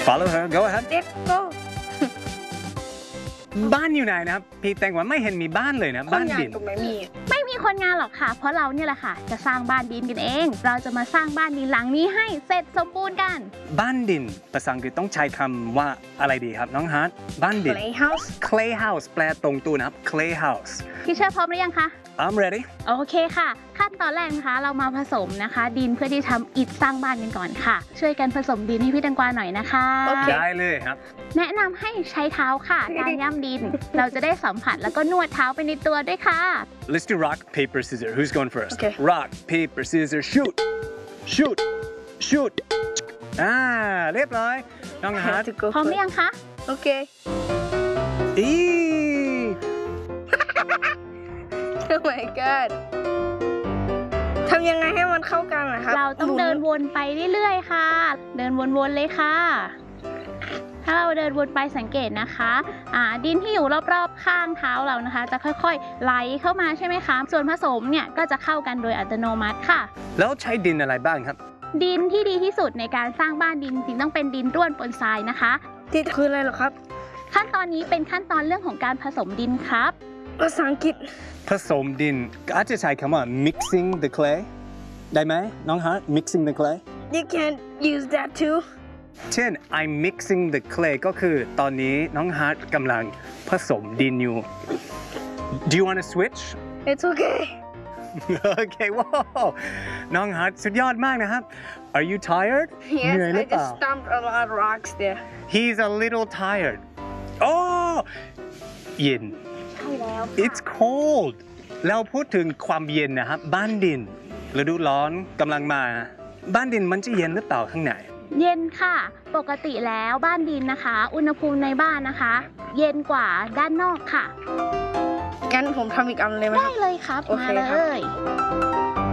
Follow her. Go ahead. Let's go บ้านอยู่ไหนนะครับพี่แตงกวาไม่เห็นมีบ้านเลยนะบ้านดินก็ไม่มีไม่มีคนงานหรอกค่ะ เพราะเราเนี่ยแหละค่ะจะสร้างบ้านดินกันเอง เราจะมาสร้างบ้านดินหลังนี้ให้เสร็จสมบูรณ์กันบ้านดินภาษาอังกฤษต้องใช้คำว่าอะไรดีครับน้องฮาร์ดบ้านดิน Playhouse clay house แปลตรงตัวนะครับ clay house พี่เชอร์พร้อมหรือยังคะ I'm ready โอเคค่ะ ขั้นตอนแรกนะคะเรามาผสมนะคะ ดินเพื่อที่ทำอิฐสร้างบ้านกันก่อนค่ะ ช่วยกันผสมดินให้พี่แตงกวาหน่อยนะคะโอเคได้เลยครับแนะนำให้ใช้เท้าค่ะการย่ำดิน เราจะได้สัมผัสแล้วก็นวดเท้าไปในตัวด้วยค่ะ Let's do rock paper scissors Who's going first Okay. Rock paper scissors shoot shoot shoot เรียบร้อยน้องฮาร์ด to go พร้อมหรือยังคะโอเคอี Oh my god ทำยังไงให้มันเข้ากันนะครับเราต้องเดินวนไปเรื่อยๆค่ะ เดินวนๆเลยค่ะ ถ้าเราเดินวนไปสังเกตนะคะดินที่อยู่รอบๆข้างเท้าเรานะคะ จะค่อยๆไหลเข้ามาใช่ไหมคะ ส่วนผสมเนี่ยก็จะเข้ากันโดยอัตโนมัติค่ะแล้วใช้ดินอะไรบ้างครับดินที่ดีที่สุดในการสร้างบ้านดินจริงต้องเป็นดินร่วนปนทรายนะคะที่คืออะไรหรอครับขั้นตอนนี้เป็นขั้นตอนเรื่องของการผสมดินครับภาษาอังกฤษผสมดินอาจจะใช้คำว่า mixing the clay ได้ไหมน้องฮาร์ด mixing the clay You can use that too เช่น I'm mixing the clay ก็คือตอนนี้น้องฮาร์ดกำลังผสมดินอยู่ Do you want to switch It's okay โอเคว้าวน้องฮาร์ดสุดยอดมากนะครับ Are you tired เหนื่อย Yes หรื I อเปล่า just stomped a lot of rocks there He's a little tired โอ้เย็นใช่แล้ว It's cold แล้วพูดถึงความเย็นนะครับบ้านดินฤดูร้อนกำลังมาบ้านดินมันจะเย็นหรือเปล่าข้างในเย็นค่ะ ปกติแล้วบ้านดินนะคะ อุณหภูมิในบ้านนะคะ เย็นกว่าด้านนอกค่ะงั้นผมทำอีกอันเลยไหมคได้รับเลยครับโอเคมาเลครับย